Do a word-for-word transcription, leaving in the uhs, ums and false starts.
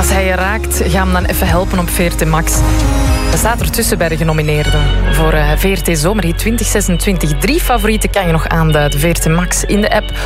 Als hij je raakt, ga hem dan even helpen op V R T Max. Dat staat ertussen bij de genomineerden. Voor uh, V R T Zomerhit twintig zesentwintig. Drie favorieten kan je nog aanduiden. V R T Max in de app